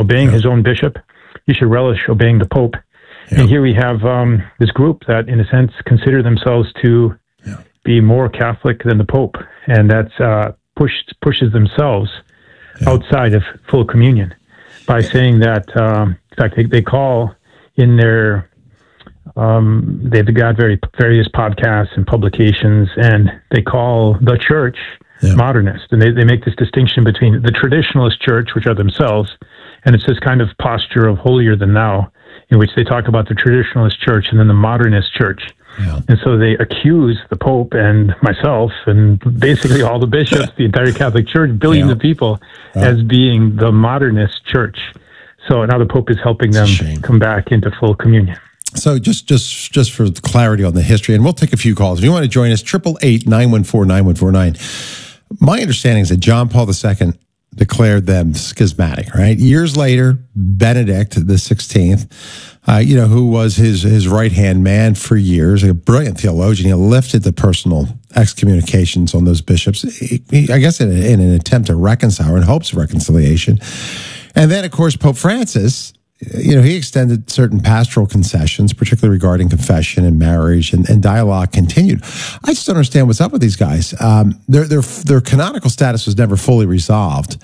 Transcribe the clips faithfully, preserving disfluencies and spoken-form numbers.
obeying yeah. his own bishop, he should relish obeying the Pope. Yeah. And here we have um, this group that, in a sense, consider themselves to yeah. be more Catholic than the Pope, and that's uh, pushed pushes themselves yeah. outside of full communion by yeah. saying that. Um, in fact, they, they call in their um, they've got very various podcasts and publications, and they call the church yeah. modernist, and they, they make this distinction between the traditionalist church, which are themselves, and it's this kind of posture of holier than thou, in which they talk about the traditionalist church and then the modernist church. Yeah. And so they accuse the Pope and myself and basically all the bishops, the entire Catholic Church, billions yeah. of people, yeah. as being the modernist church. So now the Pope is helping them come back into full communion. So just just just for clarity on the history, and we'll take a few calls. If you want to join us, triple eight, nine one four, nine one four nine. My understanding is that John Paul the Second declared them schismatic, right? Years later, Benedict the sixteenth, uh, you know, who was his his right-hand man for years, a brilliant theologian, he lifted the personal excommunications on those bishops, he, he, I guess in, a, in an attempt to reconcile, in hopes of reconciliation. And then, of course, Pope Francis, you know, he extended certain pastoral concessions, particularly regarding confession and marriage, and, and dialogue continued. I just don't understand what's up with these guys. Um, their their their canonical status was never fully resolved,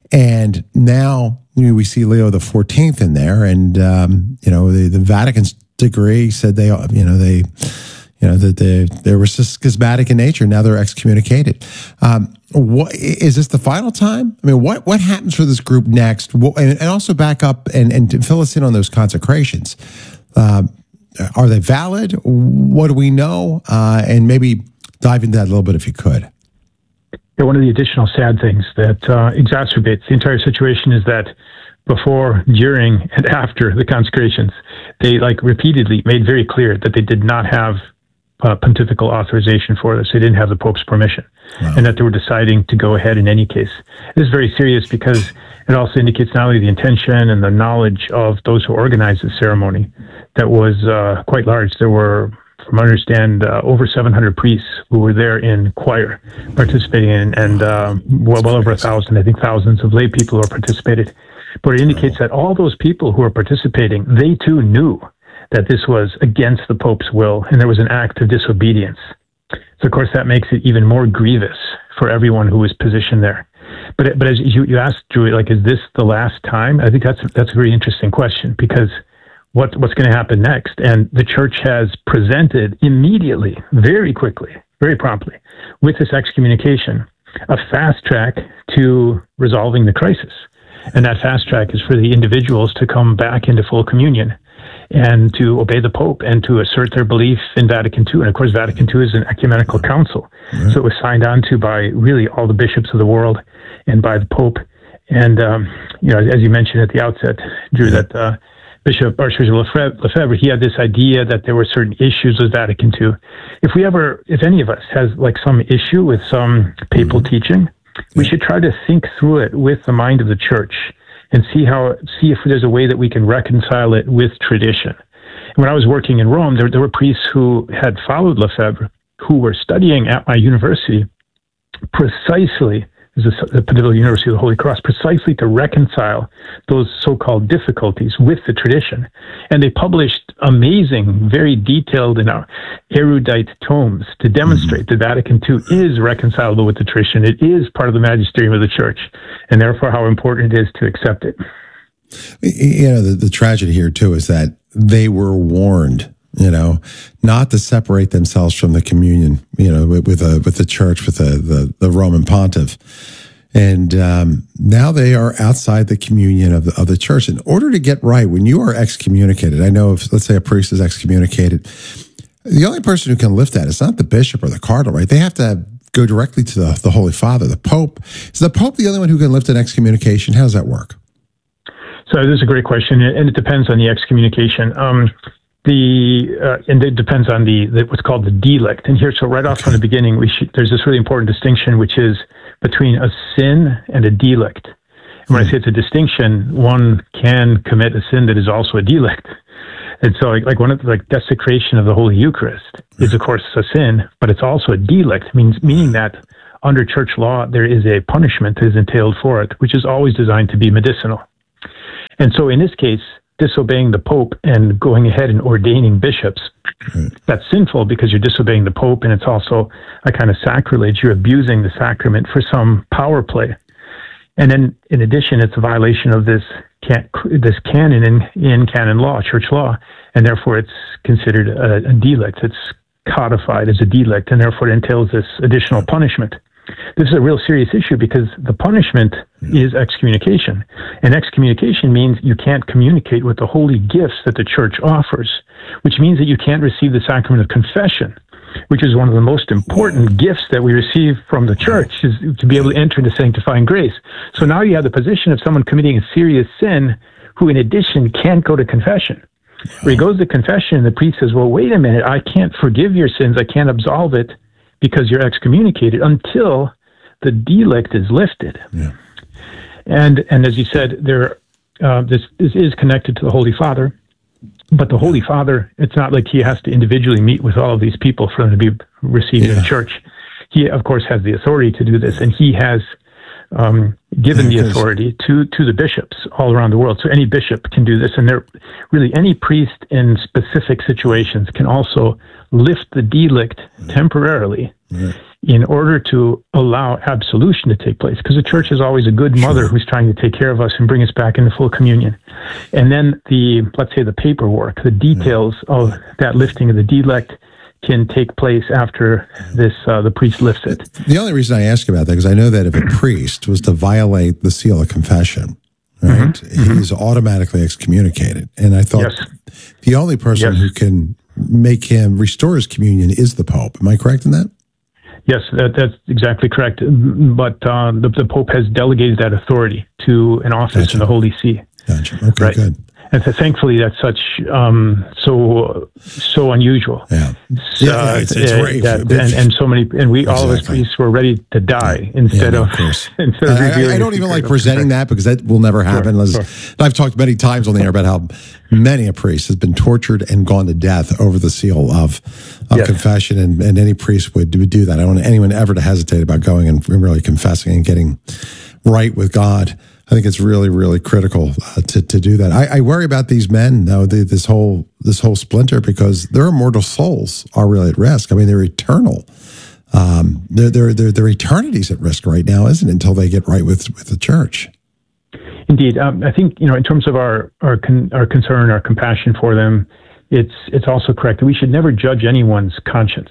and now you know, we see Leo the fourteenth in there, and um, you know the, the Vatican's decree said they you know they you know that they they were schismatic in nature. Now they're excommunicated. Um, What is this the final time? I mean, what what happens for this group next? And, and also back up and, and fill us in on those consecrations. Um, are they valid? What do we know? Uh, and maybe dive into that a little bit if you could. Yeah, one of the additional sad things that uh, exacerbates the entire situation is that before, during, and after the consecrations, they like repeatedly made very clear that they did not have Uh, pontifical authorization for this. They didn't have the Pope's permission, wow. and that they were deciding to go ahead in any case. This is very serious because it also indicates not only the intention and the knowledge of those who organized the ceremony that was uh, quite large. There were, from what I understand, uh, over seven hundred priests who were there in choir participating in, and uh, well, well over a thousand, I think thousands of lay people who participated. But it indicates that all those people who are participating, they too knew that this was against the Pope's will, and there was an act of disobedience. So, of course, that makes it even more grievous for everyone who was positioned there. But but as you, you asked, Drew, like, is this the last time? I think that's that's a very interesting question, because what what's going to happen next? And the Church has presented immediately, very quickly, very promptly, with this excommunication, a fast track to resolving the crisis. And that fast track is for the individuals to come back into full communion and to obey the Pope and to assert their belief in Vatican Two. And of course, Vatican Two is an ecumenical council. Right. So it was signed on to by really all the bishops of the world and by the Pope. And, um, you know, as you mentioned at the outset, Drew, that uh, Bishop Archbishop Lefebvre, Lefebvre, he had this idea that there were certain issues with Vatican Two. If we ever, if any of us has like some issue with some papal mm-hmm. teaching, we should try to think through it with the mind of the Church and see how see if there's a way that we can reconcile it with tradition. And when I was working in Rome, there, there were priests who had followed Lefebvre, who were studying at my university precisely, as the Pontifical University of the Holy Cross, precisely to reconcile those so-called difficulties with the tradition. And they published amazing, very detailed and erudite tomes to demonstrate that Vatican Two is reconcilable with the tradition. It is part of the magisterium of the Church, and therefore how important it is to accept it. You know, the, the tragedy here, too, is that they were warned, you know, not to separate themselves from the communion, you know, with, with, a, with the Church, with the, the, the Roman Pontiff. And um, now they are outside the communion of the, of the Church. In order to get right, when you are excommunicated, I know if, let's say a priest is excommunicated, the only person who can lift that is not the bishop or the cardinal, right? They have to go directly to the, the Holy Father, the Pope. Is the Pope the only one who can lift an excommunication? How does that work? So this is a great question, and it depends on the excommunication. Um, the uh, and it depends on the, the what's called the delict. And here, so right off from the beginning, we should, there's this really important distinction, which is between a sin and a delict. And when mm-hmm. I say it's a distinction, one can commit a sin that is also a delict. And so, like, like one of the, like desecration of the Holy Eucharist is, of course, a sin, but it's also a delict, means meaning that under Church law there is a punishment that is entailed for it, which is always designed to be medicinal. And so in this case, disobeying the Pope and going ahead and ordaining bishops, right. That's sinful because you're disobeying the Pope, and it's also a kind of sacrilege. You're abusing the sacrament for some power play. And then, in addition, it's a violation of this can, this canon in, in canon law, church law, and therefore it's considered a, a delict. It's codified as a delict, and therefore it entails this additional punishment. This is a real serious issue because the punishment is excommunication. And excommunication means you can't communicate with the holy gifts that the church offers, which means that you can't receive the sacrament of confession, which is one of the most important gifts that we receive from the church, is to be able to enter into sanctifying grace. So now you have the position of someone committing a serious sin who, in addition, can't go to confession. Where he goes to confession, and the priest says, well, wait a minute, I can't forgive your sins, I can't absolve it, because you're excommunicated until the delict is lifted. Yeah. And and as you said, there uh, this, this is connected to the Holy Father, but the Holy Father, it's not like he has to individually meet with all of these people for them to be received yeah. in the church. He, of course, has the authority to do this, and he has um, given the authority to, to the bishops all around the world. So any bishop can do this, and there really any priest in specific situations can also lift the delict temporarily right. in order to allow absolution to take place, because the church is always a good mother sure. who's trying to take care of us and bring us back into full communion. And then the, let's say the paperwork, the details yeah. of that lifting of the delict can take place after this uh, the priest lifts it. The only reason I ask about that, because I know that if a priest was to violate the seal of confession, right, mm-hmm. he's automatically excommunicated. And I thought yes. the only person yes. who can make him restore his communion is the Pope. Am I correct in that? Yes, that, that's exactly correct. But uh, the, the Pope has delegated that authority to an office gotcha. in the Holy See. Gotcha. Okay, right. good. And so thankfully, that's such um, so so unusual. Yeah, so, yeah, it's, it's uh, right. that, and, and so many, and we exactly. all of us priests were ready to die yeah. instead yeah, no, of, of instead of I, I don't even like presenting that because that will never happen. Sure, sure. I've talked many times on the air about how many a priest has been tortured and gone to death over the seal of, of yes. confession, and, and any priest would, would do that. I don't want anyone ever to hesitate about going and really confessing and getting right with God. I think it's really, really critical uh, to to do that. I, I worry about these men, though, the, this whole this whole splinter, because their immortal souls are really at risk. I mean, they're eternal. Um, their their their their eternity's at risk right now, isn't it? Until they get right with with the church. Indeed, um, I think you know, in terms of our our con- our concern, our compassion for them, it's it's also correct that we should never judge anyone's conscience.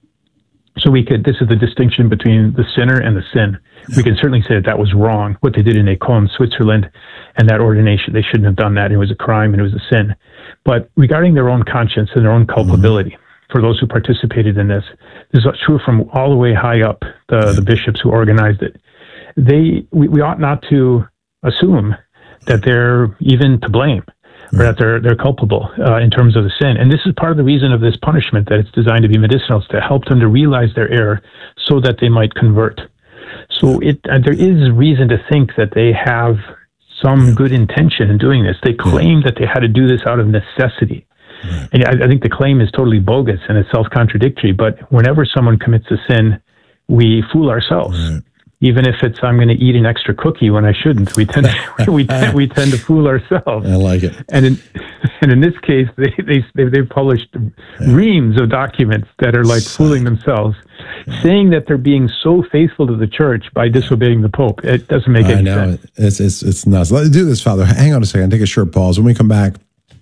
So we could, this is the distinction between the sinner and the sin. Yeah. We can certainly say that that was wrong, what they did in Écône, Switzerland, and that ordination. They shouldn't have done that. It was a crime and it was a sin. But regarding their own conscience and their own culpability, mm-hmm. for those who participated in this, this is true from all the way high up, the, yeah. the bishops who organized it. They, we, we ought not to assume that they're even to blame, or that they're they're culpable uh, in terms of the sin. And this is part of the reason of this punishment, that it's designed to be medicinal, it's to help them to realize their error so that they might convert. So it uh, there is reason to think that they have some good intention in doing this. They claim that they had to do this out of necessity. Right. And I, I think the claim is totally bogus and it's self-contradictory. But whenever someone commits a sin, we fool ourselves. Right. Even if it's, I'm going to eat an extra cookie when I shouldn't, we tend to, we tend, we tend to fool ourselves. I like it. And in and in this case, they they they they've published yeah. reams of documents that are like fooling themselves, yeah. saying that they're being so faithful to the church by disobeying the Pope. It doesn't make any I know. sense. It's it's it's nuts. Let's do this, Father. Hang on a second. Take a short pause. When we come back,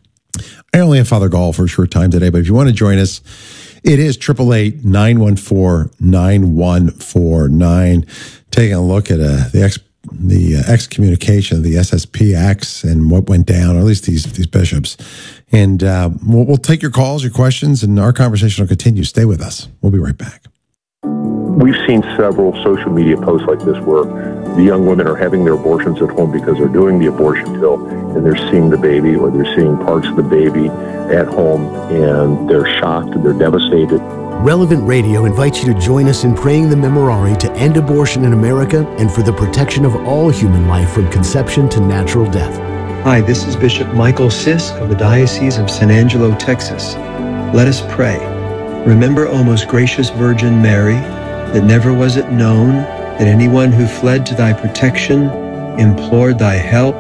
I only have Father Gall for a short time today, but if you want to join us, it is eight eight eight, nine one four, nine one four nine. Taking a look at uh, the ex, the uh, excommunication of the S S P X and what went down, or at least these these bishops. And uh, we'll, we'll take your calls, your questions, and our conversation will continue. Stay with us. We'll be right back. We've seen several social media posts like this where the young women are having their abortions at home because they're doing the abortion pill and they're seeing the baby, or they're seeing parts of the baby at home, and they're shocked and they're devastated. Relevant Radio invites you to join us in praying the Memorare to end abortion in America and for the protection of all human life from conception to natural death. Hi, this is Bishop Michael Sisk of the Diocese of San Angelo, Texas. Let us pray. Remember, O most gracious Virgin Mary, that never was it known that anyone who fled to thy protection, implored thy help,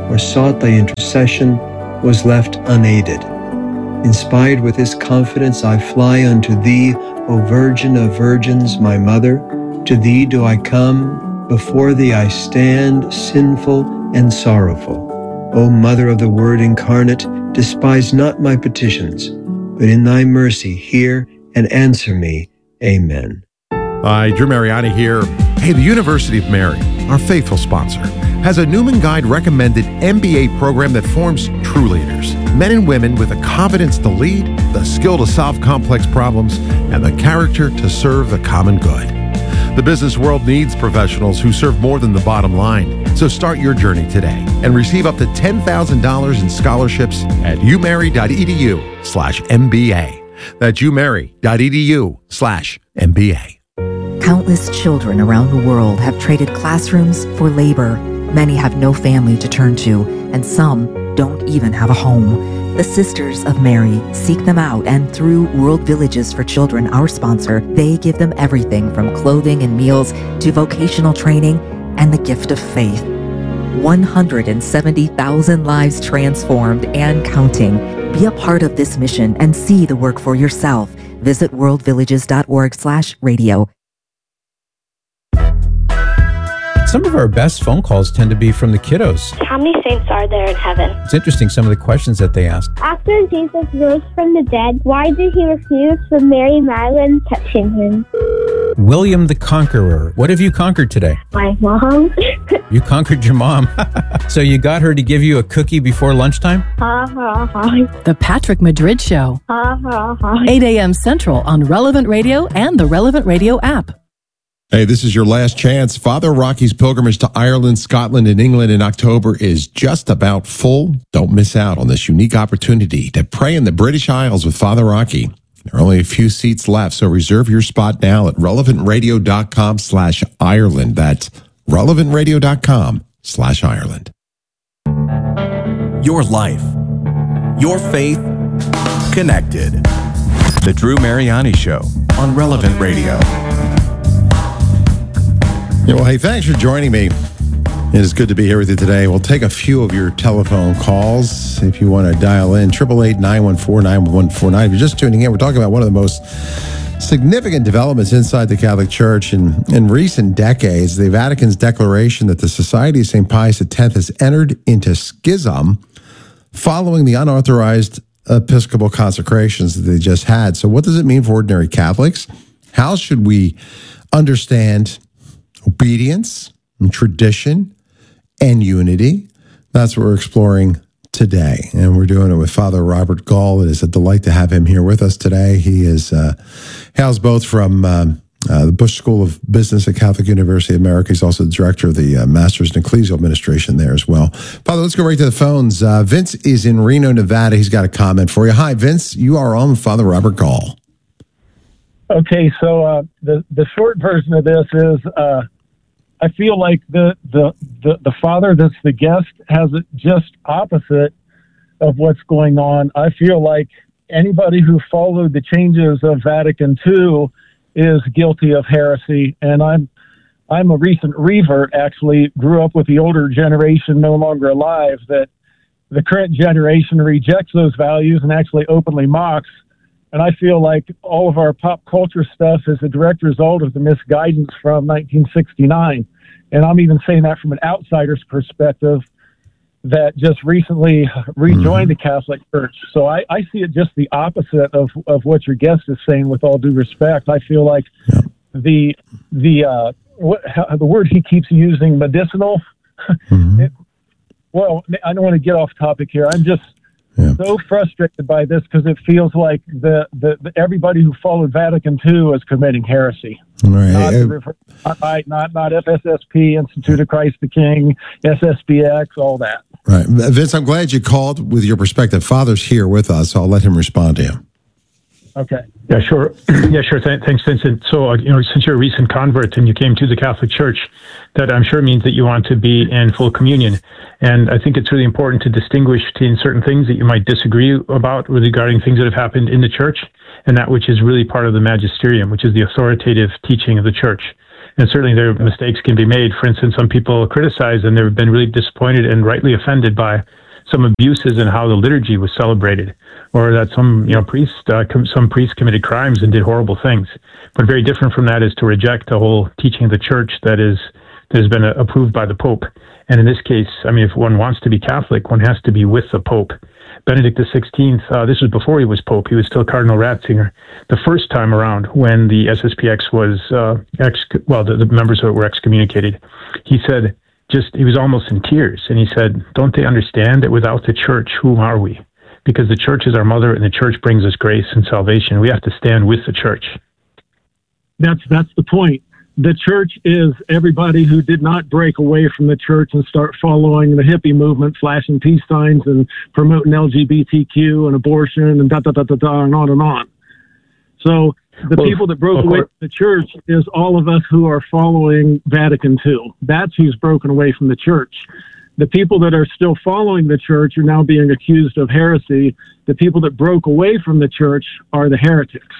or sought thy intercession was left unaided. Inspired with this confidence, I fly unto thee, O Virgin of Virgins, my Mother. To thee do I come, before thee I stand, sinful and sorrowful. O Mother of the Word incarnate, despise not my petitions, but in thy mercy hear and answer me. Amen. Hi, Drew Mariani here. Hey, the University of Mary, our faithful sponsor, has a Newman Guide recommended M B A program that forms true leaders. Men and women with the confidence to lead, the skill to solve complex problems, and the character to serve the common good. The business world needs professionals who serve more than the bottom line. So start your journey today and receive up to ten thousand dollars in scholarships at umary.edu slash MBA. That's umary.edu slash MBA. Countless children around the world have traded classrooms for labor. Many have no family to turn to, and some don't even have a home. The Sisters of Mary seek them out, and through World Villages for Children, our sponsor, they give them everything from clothing and meals to vocational training and the gift of faith. one hundred seventy thousand lives transformed and counting. Be a part of this mission and see the work for yourself. Visit worldvillages.org slash radio. Some of our best phone calls tend to be from the kiddos. How many saints are there in heaven? It's interesting, some of the questions that they ask. After Jesus rose from the dead, why did he refuse from Mary Magdalene touching him? William the Conqueror. What have you conquered today? My mom. You conquered your mom. So you got her to give you a cookie before lunchtime? Ha ha ha. The Patrick Madrid Show. Ha ha ha. eight a.m. Central on Relevant Radio and the Relevant Radio app. Hey, this is your last chance. Father Rocky's pilgrimage to Ireland, Scotland, and England in October is just about full. Don't miss out on this unique opportunity to pray in the British Isles with Father Rocky. There are only a few seats left, so reserve your spot now at relevantradio.com slash Ireland. That's relevantradio.com slash Ireland. Your life, your faith, connected. The Drew Mariani Show on Relevant Radio. Yeah, well, hey, thanks for joining me. It is good to be here with you today. We'll take a few of your telephone calls if you want to dial in. eight eight eight, nine one four, nine one four nine. If you're just tuning in, we're talking about one of the most significant developments inside the Catholic Church in, in recent decades, the Vatican's declaration that the Society of Saint Pius X has entered into schism following the unauthorized Episcopal consecrations that they just had. So what does it mean for ordinary Catholics? How should we understand obedience and tradition and unity? That's what we're exploring today. And we're doing it with Father Robert Gall. It is a delight to have him here with us today. He is uh, hails both from um, uh, the Bush School of Business at Catholic University of America. He's also the director of the uh, Masters in Ecclesial Administration there as well. Father, let's go right to the phones. Uh, Vince is in Reno, Nevada. He's got a comment for you. Hi, Vince. You are on with Father Robert Gall. Okay, so uh, the, the short version of this is uh, I feel like the, the, the, the father that's the guest has it just opposite of what's going on. I feel like anybody who followed the changes of Vatican Two is guilty of heresy. And I'm I'm a recent revert, actually, grew up with the older generation no longer alive, that the current generation rejects those values and actually openly mocks. And I feel like all of our pop culture stuff is a direct result of the misguidance from nineteen sixty-nine. And I'm even saying that from an outsider's perspective that just recently rejoined the Catholic Church. So I, I see it just the opposite of, of what your guest is saying, with all due respect. I feel like yeah. the the uh, what, how, the word he keeps using, medicinal, mm-hmm. it, well, I don't want to get off topic here. I'm just Yeah. so frustrated by this because it feels like the, the, the everybody who followed Vatican Two is committing heresy. Right. Not, the, not, not not F S S P, Institute of Christ the King, S S B X, all that. Right. Vince, I'm glad you called with your perspective. Father's here with us, so I'll let him respond to you. Okay. Yeah, sure. Yeah, sure. Th- thanks, Vincent. So, uh, you know, since you're a recent convert and you came to the Catholic Church, that I'm sure means that you want to be in full communion. And I think it's really important to distinguish between certain things that you might disagree about regarding things that have happened in the Church, and that which is really part of the magisterium, which is the authoritative teaching of the Church. And certainly there mistakes can be made. For instance, some people criticize and they've been really disappointed and rightly offended by some abuses in how the liturgy was celebrated, or that some, you know, priest, uh, com- some priests committed crimes and did horrible things. But very different from that is to reject the whole teaching of the church that is that has been uh, approved by the Pope. And in this case, I mean, if one wants to be Catholic, one has to be with the Pope. Benedict the sixteenth, uh, this was before he was Pope. He was still Cardinal Ratzinger. The first time around when the S S P X was, uh, ex- well, the, the members of it were excommunicated, he said, just, he was almost in tears. And he said, don't they understand that without the church, who are we? Because the church is our mother and the church brings us grace and salvation. We have to stand with the church. That's, that's the point. The church is everybody who did not break away from the church and start following the hippie movement, flashing peace signs and promoting L G B T Q and abortion and da da da da da and on and on. So the well, people that broke away from the church is all of us who are following Vatican two. That's who's broken away from the church. The people that are still following the church are now being accused of heresy. The people that broke away from the church are the heretics.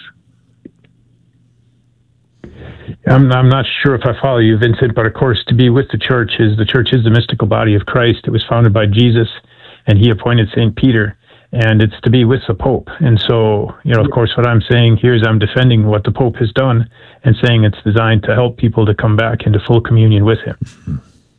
I'm, I'm not sure if I follow you, Vincent, but of course, to be with the church is the church is the mystical body of Christ. It was founded by Jesus, and he appointed Saint Peter, and it's to be with the Pope. And so, you know, of course, what I'm saying here is I'm defending what the Pope has done and saying it's designed to help people to come back into full communion with him.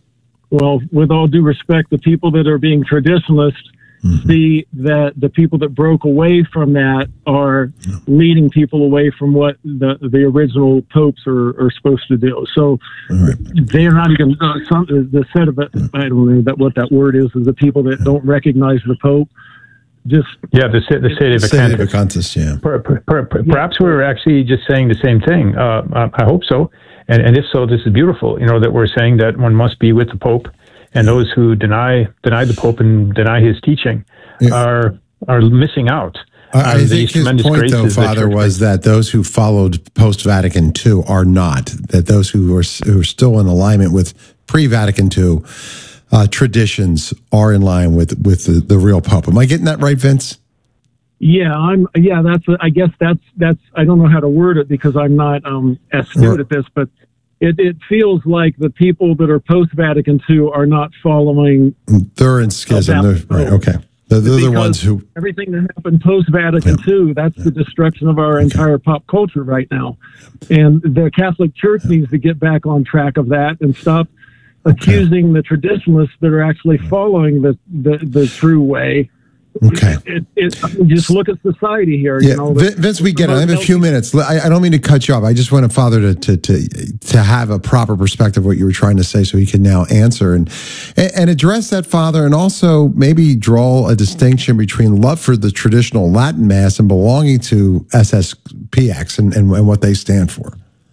Well, with all due respect, the people that are being traditionalists mm-hmm. see that the people that broke away from that are yeah. leading people away from what the the original popes are, are supposed to do. So right. they're not even uh, some the set of it. Yeah. I don't know that what that word is. Is the people that yeah. don't recognize the Pope. Just yeah, the the sede vacantis. Yeah. Per, per, per, per, perhaps we're actually just saying the same thing. Uh, I hope so. And, and if so, this is beautiful, you know, that we're saying that one must be with the Pope, and those who deny deny the Pope and deny his teaching yeah. are are missing out. I, I think his point, though, Father, was that those who followed post-Vatican two are not, that those who are, who are still in alignment with pre-Vatican two uh, traditions are in line with, with the, the real Pope. Am I getting that right, Vince? Yeah, I'm. Yeah, that's. I guess that's that's. I don't know how to word it because I'm not um, astute yeah. at this, but it, it feels like the people that are post Vatican two are not following. They're in schism. They're, right. Okay. They're, they're the ones who everything that happened post Vatican two. That's yeah. the destruction of our okay. entire pop culture right now, and the Catholic Church needs to get back on track of that and stop okay. accusing the traditionalists that are actually following the the, the true way. Okay. It, it, it, just look at society here. Yeah, you know, Vince, we get it. I have a few minutes. I, I don't mean to cut you off. I just want a Father to, to to to have a proper perspective of what you were trying to say, so he can now answer and and address that, Father, and also maybe draw a distinction between love for the traditional Latin Mass and belonging to S S P X and, and, and what they stand for.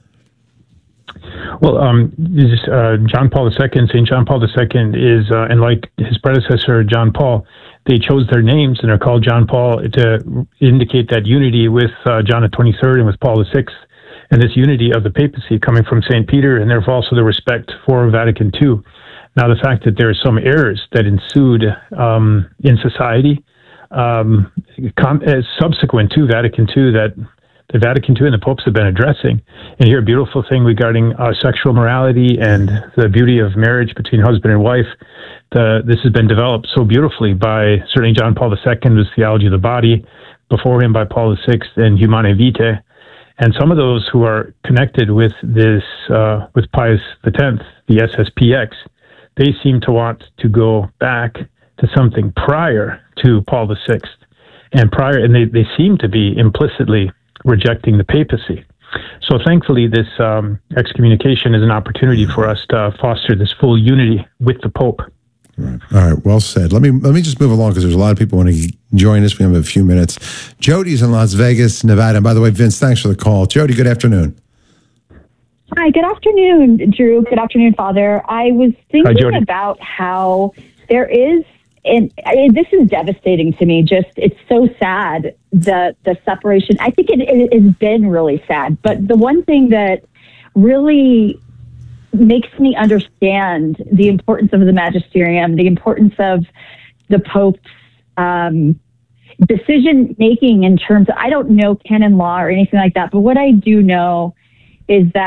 Well, um, this, uh, John Paul the Second, Saint John Paul the Second is, uh, and like his predecessor, John Paul, they chose their names and are called John Paul to indicate that unity with uh, John the twenty-third and with Paul the Sixth, and this unity of the papacy coming from Saint Peter, and therefore also the respect for Vatican two. Now, the fact that there are some errors that ensued um, in society um, com- subsequent to Vatican two that the Vatican two and the popes have been addressing. And here, a beautiful thing regarding uh, sexual morality and the beauty of marriage between husband and wife. The, this has been developed so beautifully by certainly John Paul the Second, whose Theology of the Body, before him by Paul the Sixth and Humanae Vitae. And some of those who are connected with this, uh, with Pius the Tenth, the S S P X, they seem to want to go back to something prior to Paul the Sixth, and prior, and they, they seem to be implicitly rejecting the papacy. So thankfully, this um, excommunication is an opportunity for us to foster this full unity with the Pope. Right. All right, well said. Let me let me just move along because there's a lot of people want to join us. We have a few minutes. Jody's in Las Vegas, Nevada. And by the way, Vince, thanks for the call. Jody, good afternoon. Hi, good afternoon, Drew. Good afternoon, Father. I was thinking Hi, about how there is, and I mean, this is devastating to me. Just, it's so sad, the the separation. I think it, it has been really sad. But the one thing that really makes me understand the importance of the magisterium, the importance of the Pope's um, decision making in terms of, I don't know canon law or anything like that, but what I do know is that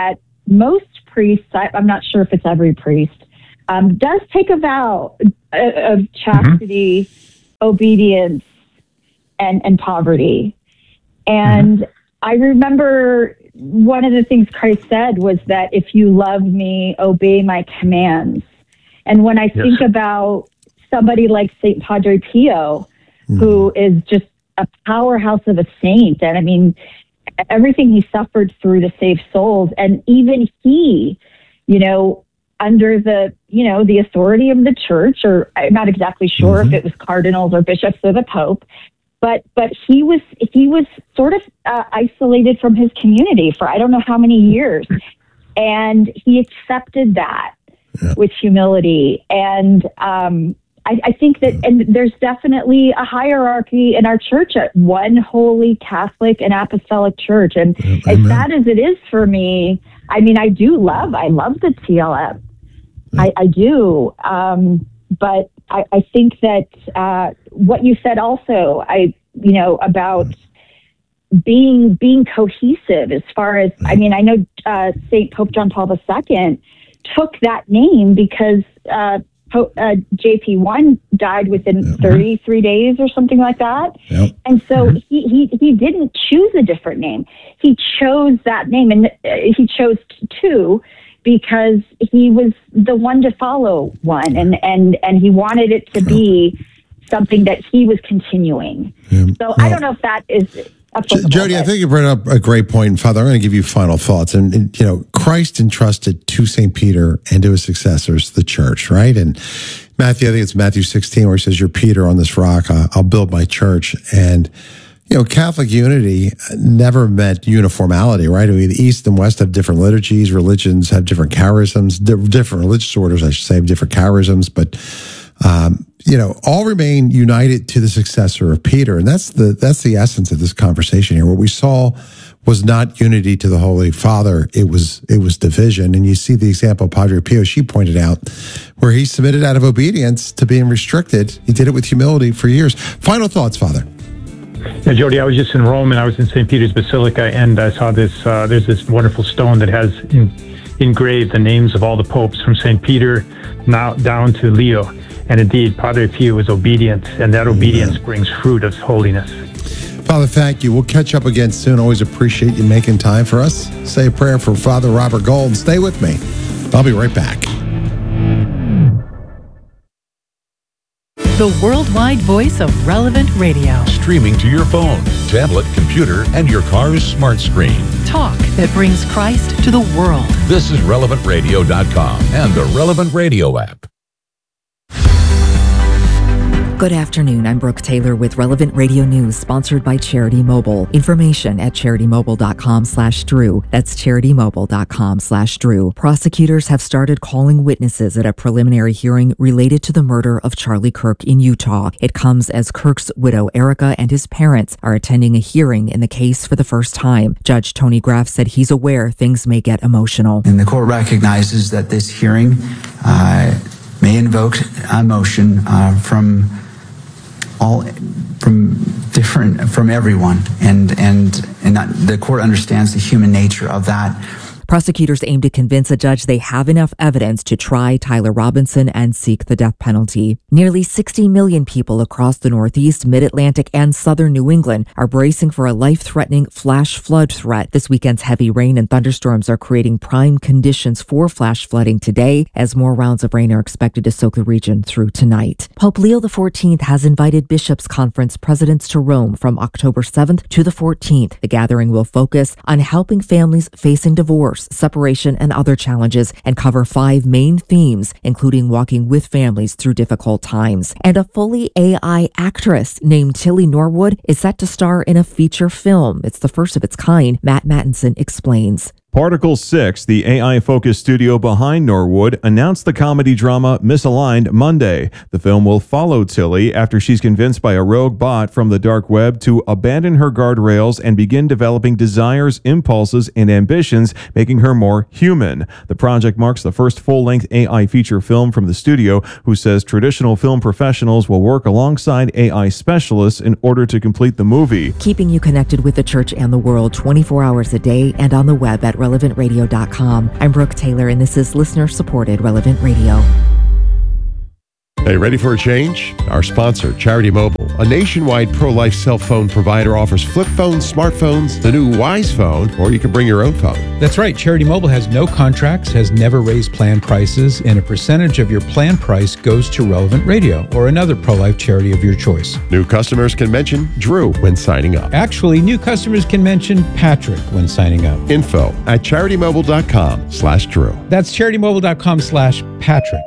most priests, I, I'm not sure if it's every priest, um, does take a vow of chastity, mm-hmm. obedience, and, and poverty. And mm-hmm. I remember one of the things Christ said was that if you love me, obey my commands. And when I yes. think about somebody like Saint Padre Pio, mm-hmm. who is just a powerhouse of a saint, and I mean, everything he suffered through to save souls, and even he, you know, under the, you know, the authority of the church, or I'm not exactly sure mm-hmm. if it was cardinals or bishops or the Pope, but but he was he was sort of uh, isolated from his community for I don't know how many years, and he accepted that yeah. with humility. And um, I, I think that, and there's definitely a hierarchy in our church at one holy Catholic and Apostolic Church, and yeah, as sad as it is for me, I mean, I do love I love the T L M, yeah. I, I do, um, but. I, I think that uh, what you said also, I you know about being being cohesive as far as I mean, I know uh, Saint Pope John Paul the Second took that name because uh, Pope, uh, J P one died within mm-hmm. thirty-three days or something like that, yep. and so mm-hmm. he, he he didn't choose a different name. He chose that name, and uh, he chose two. Because he was the one to follow one, and, and, and he wanted it to be something that he was continuing. Yeah. So well, I don't know if that is applicable. Jody, I think you brought up a great point. Father, I'm going to give you final thoughts. And, and, you know, Christ entrusted to Saint Peter and to his successors the church, right? And Matthew, I think it's Matthew sixteen, where he says, "You're Peter, on this rock, I'll build my church." And you know, Catholic unity never meant uniformity, right? I mean, the East and West have different liturgies, religions have different charisms, different religious orders, I should say, have different charisms, but, um, you know, all remain united to the successor of Peter. And that's the, that's the essence of this conversation here. What we saw was not unity to the Holy Father. It was, it was division. And you see the example of Padre Pio, she pointed out, where he submitted out of obedience to being restricted. He did it with humility for years. Final thoughts, Father. Yeah, Jody, I was just in Rome, and I was in Saint Peter's Basilica, and I saw this, uh, there's this wonderful stone that has in, engraved the names of all the popes from Saint Peter now down to Leo. And indeed, Padre Pio was obedient, and that obedience Amen. Brings fruit of holiness. Father, thank you. We'll catch up again soon. Always appreciate you making time for us. Say a prayer for Father Robert Gold. Stay with me. I'll be right back. The worldwide voice of Relevant Radio. Streaming to your phone, tablet, computer, and your car's smart screen. Talk that brings Christ to the world. This is relevant radio dot com and the Relevant Radio app. Good afternoon. I'm Brooke Taylor with Relevant Radio News, sponsored by Charity Mobile. Information at charity mobile dot com slash Drew. That's charity mobile dot com slash Drew. Prosecutors have started calling witnesses at a preliminary hearing related to the murder of Charlie Kirk in Utah. It comes as Kirk's widow, Erica, and his parents are attending a hearing in the case for the first time. Judge Tony Graff said he's aware things may get emotional. And the court recognizes that this hearing uh, may invoke a motion uh, from all from different from everyone, and and and that the court understands the human nature of that. Prosecutors aim to convince a judge they have enough evidence to try Tyler Robinson and seek the death penalty. Nearly sixty million people across the Northeast, Mid-Atlantic, and southern New England are bracing for a life-threatening flash flood threat. This weekend's heavy rain and thunderstorms are creating prime conditions for flash flooding today, as more rounds of rain are expected to soak the region through tonight. Pope Leo the fourteenth has invited Bishops' Conference presidents to Rome from October seventh to the fourteenth. The gathering will focus on helping families facing divorce, separation, and other challenges, and cover five main themes, including walking with families through difficult times. And a fully A I actress named Tilly Norwood is set to star in a feature film. It's the first of its kind. Matt Mattinson explains. Particle six, the A I-focused studio behind Norwood, announced the comedy drama Misaligned Monday. The film will follow Tilly after she's convinced by a rogue bot from the dark web to abandon her guardrails and begin developing desires, impulses, and ambitions, making her more human. The project marks the first full-length A I feature film from the studio, who says traditional film professionals will work alongside A I specialists in order to complete the movie. Keeping you connected with the church and the world twenty-four hours a day and on the web at relevant radio dot com. I'm Brooke Taylor, and this is listener-supported Relevant Radio. Hey, ready for a change? Our sponsor, Charity Mobile, a nationwide pro-life cell phone provider, offers flip phones, smartphones, the new Wise phone, or you can bring your own phone. That's right. Charity Mobile has no contracts, has never raised plan prices, and a percentage of your plan price goes to Relevant Radio or another pro-life charity of your choice. New customers can mention Drew when signing up. Actually, new customers can mention Patrick when signing up. Info at charitymobile.com slash Drew. That's charitymobile.com slash Patrick.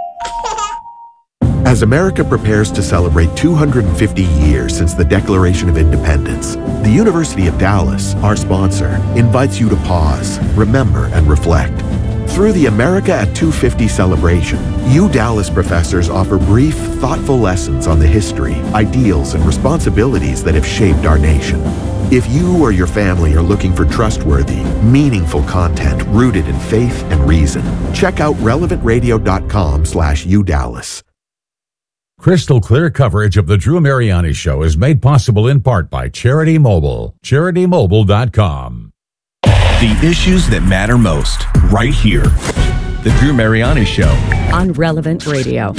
As America prepares to celebrate two hundred fifty years since the Declaration of Independence, the University of Dallas, our sponsor, invites you to pause, remember, and reflect. Through the America at two fifty celebration, U Dallas professors offer brief, thoughtful lessons on the history, ideals, and responsibilities that have shaped our nation. If you or your family are looking for trustworthy, meaningful content rooted in faith and reason, check out relevant radio dot com slash U Dallas. Crystal clear coverage of the Drew Mariani Show is made possible in part by Charity Mobile. charity mobile dot com. The issues that matter most, right here. The Drew Mariani Show. On Relevant Radio.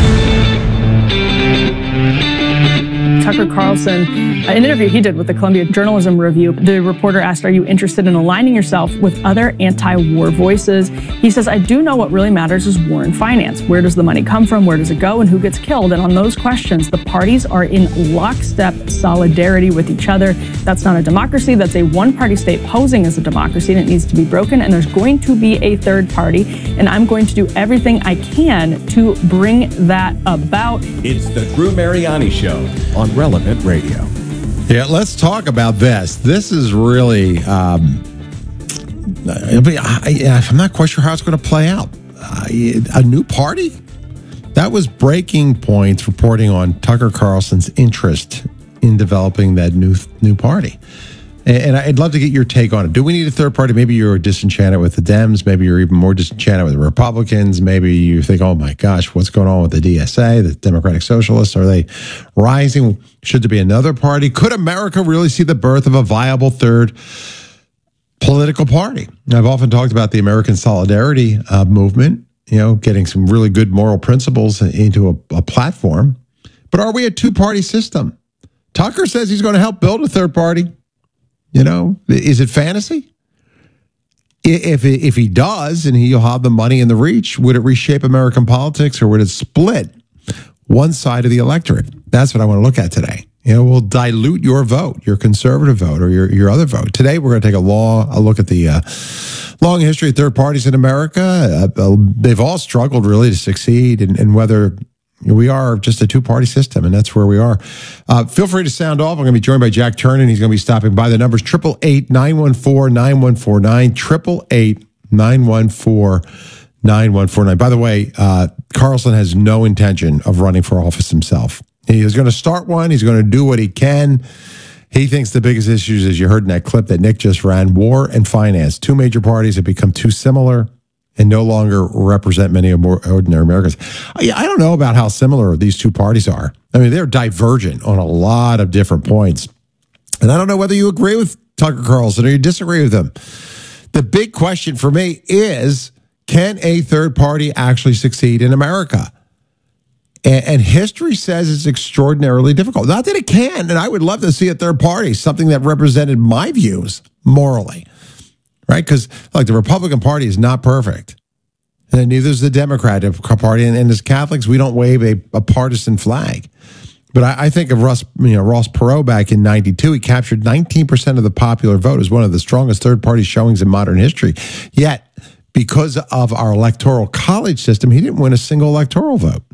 Tucker Carlson, an interview he did with the Columbia Journalism Review, the reporter asked, are you interested in aligning yourself with other anti-war voices? He says, I do know what really matters is war and finance. Where does the money come from? Where does it go? And who gets killed? And on those questions, the parties are in lockstep solidarity with each other. That's not a democracy. That's a one-party state posing as a democracy, and it needs to be broken. And there's going to be a third party, and I'm going to do everything I can to bring that about. It's the Drew Mariani Show on Relevant Radio. Yeah, let's talk about this. This is really, um, I, I'm not quite sure how it's going to play out. Uh, a new party? That was Breaking Point's reporting on Tucker Carlson's interest in developing that new new party. And I'd love to get your take on it. Do we need a third party? Maybe you're disenchanted with the Dems. Maybe you're even more disenchanted with the Republicans. Maybe you think, oh my gosh, what's going on with the D S A, the Democratic Socialists? Are they rising? Should there be another party? Could America really see the birth of a viable third political party? I've often talked about the American Solidarity uh, movement, you know, getting some really good moral principles into a, a platform. But are we a two-party system? Tucker says he's going to help build a third party. You know, is it fantasy? If if he does, and he'll have the money and the reach, would it reshape American politics, or would it split one side of the electorate? That's what I want to look at today. You know, we'll dilute your vote, your conservative vote, or your, your other vote. Today, we're going to take a law a look at the uh, long history of third parties in America. Uh, they've all struggled really to succeed, and, and whether we are just a two-party system, and that's where we are. Uh, feel free to sound off. I'm going to be joined by Jack Turner. He's going to be stopping by. The number's eight eight eight, nine one four, nine one four nine, eight eight eight, nine one four, nine one four nine. By the way, uh, Carlson has no intention of running for office himself. He is going to start one. He's going to do what he can. He thinks the biggest issues, as you heard in that clip that Nick just ran, war and finance. Two major parties have become too similar and no longer represent many more ordinary Americans. I, I don't know about how similar these two parties are. I mean, they're divergent on a lot of different points. And I don't know whether you agree with Tucker Carlson or you disagree with him. The big question for me is, can a third party actually succeed in America? And, and history says it's extraordinarily difficult. Not that it can, and I would love to see a third party, something that represented my views morally. Right? Because, like, the Republican Party is not perfect. And neither is the Democratic Party. And, and as Catholics, we don't wave a, a partisan flag. But I, I think of Russ, you know, Ross Perot back in ninety-two. He captured nineteen percent of the popular vote as one of the strongest third-party showings in modern history. Yet, because of our electoral college system, he didn't win a single electoral vote.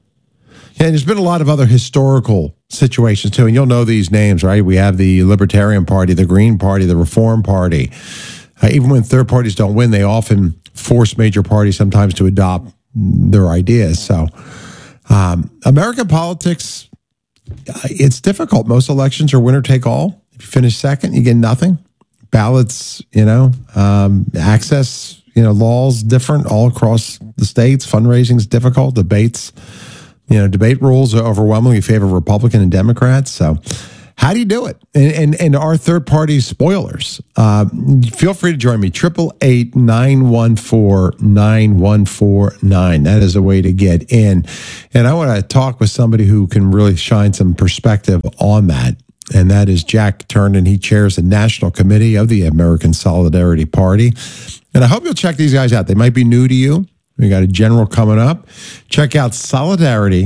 And there's been a lot of other historical situations, too. And you'll know these names, right? We have the Libertarian Party, the Green Party, the Reform Party. Uh, even when third parties don't win, they often force major parties sometimes to adopt their ideas. So um, American politics, uh, it's difficult. Most elections are winner take all. If you finish second, you get nothing. Ballots, you know, um, access, you know, laws different all across the states. Fundraising is difficult. Debates, you know, debate rules are overwhelmingly favor Republican and Democrats. So How do you do it? And and, and our third party spoilers. Uh, feel free to join me. Triple eight nine one four nine one four nine. That is a way to get in. And I want to talk with somebody who can really shine some perspective on that. And that is Jack Turnan. He chairs the National Committee of the American Solidarity Party. And I hope you'll check these guys out. They might be new to you. We got a general coming up. Check out solidarity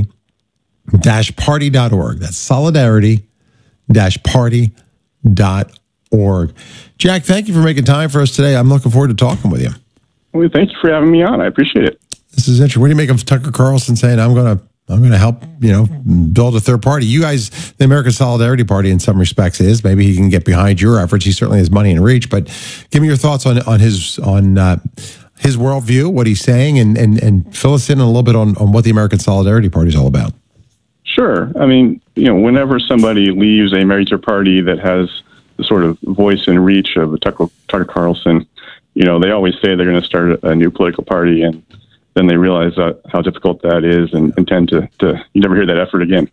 dash party dot org. That's solidarity dash party dot org. Jack, thank you for making time for us today. I'm looking forward to talking with you. Well, thank you for having me on. I appreciate it. This is interesting. What do you make of Tucker Carlson saying, I'm going to I'm going to help, you know, build a third party? You guys, the American Solidarity Party in some respects is. Maybe he can get behind your efforts. He certainly has money and reach. But give me your thoughts on on his on uh, his worldview, what he's saying, and, and, and fill us in a little bit on, on what the American Solidarity Party is all about. Sure. I mean, you know, whenever somebody leaves a major party that has the sort of voice and reach of Tucker, Tucker Carlson, you know, they always say they're going to start a new political party, and then they realize uh, how difficult that is and, and tend to, to, you never hear that effort again.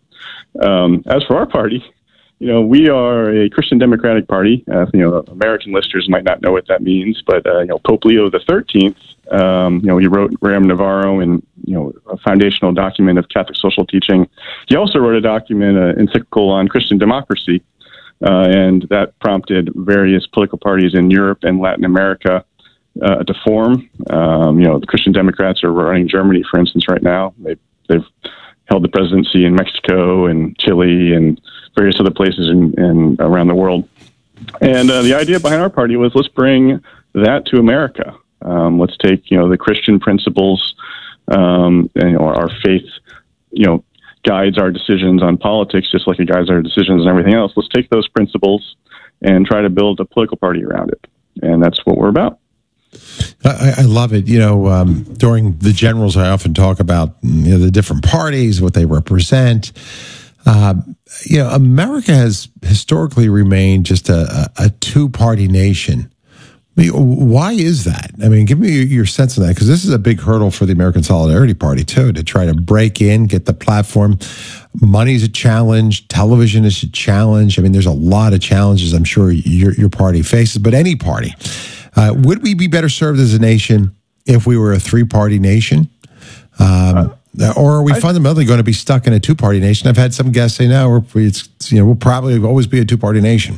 Um, as for our party, you know, we are a Christian Democratic Party. Uh, you know, American listeners might not know what that means, but, uh, you know, Pope Leo the thirteenth, um, you know, he wrote Rerum Novarum and, you know, a foundational document of Catholic social teaching. He also wrote a document, an encyclical on Christian democracy, uh, and that prompted various political parties in Europe and Latin America uh, to form. Um, you know, the Christian Democrats are running Germany, for instance, right now. They, they've held the presidency in Mexico and Chile and various other places in, in around the world. And uh, the idea behind our party was, let's bring that to America. Um, let's take, you know, the Christian principles, um, and, you know, our faith, you know, guides our decisions on politics, just like it guides our decisions and everything else. Let's take those principles and try to build a political party around it. And that's what we're about. I, I love it. You know, um, during the generals, I often talk about, you know, the different parties, what they represent. Uh, you know, America has historically remained just a, a two-party nation. I mean, why is that? I mean, give me your sense of that, because this is a big hurdle for the American Solidarity Party, too, to try to break in, get the platform. Money's a challenge. Television is a challenge. I mean, there's a lot of challenges I'm sure your, your party faces, but any party. Uh, would we be better served as a nation if we were a three-party nation? Um, uh, or are we I, fundamentally going to be stuck in a two-party nation? I've had some guests say, no, we're, it's, you know, we'll probably always be a two-party nation.